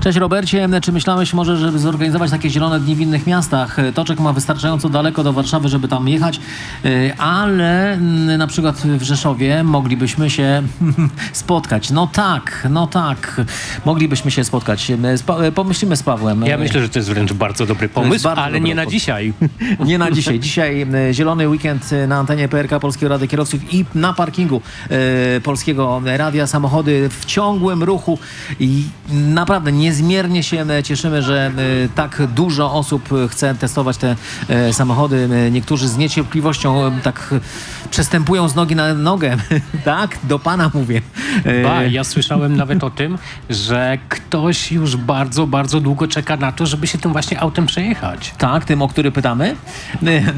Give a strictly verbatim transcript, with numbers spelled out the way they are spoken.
Cześć Robercie, czy myślałeś może, żeby zorganizować takie zielone dni w innych miastach? Toczek ma wystarczająco daleko do Warszawy, żeby tam jechać, ale na przykład w Rzeszowie moglibyśmy się spotkać. No tak, no tak, moglibyśmy się spotkać. Spa- pomyślimy z Pawłem. Ja myślę, że to jest wręcz bardzo dobry pomysł, bardzo ale dobry nie na pomysł. dzisiaj. Nie na dzisiaj. Dzisiaj e, zielony weekend na antenie P R K Polskiego Rady Kierowców i na parkingu e, Polskiego Radia. Samochody w ciągłym ruchu i naprawdę niezmiernie się e, cieszymy, że e, tak dużo osób chce testować te e, samochody. E, niektórzy z niecierpliwością e, tak przestępują z nogi na nogę. Tak? Do pana mówię. E, Ba, ja słyszałem nawet o tym, że ktoś już bardzo, bardzo długo czeka na to, żeby się tym właśnie autem przejechać. Tak, tym, o który pytamy.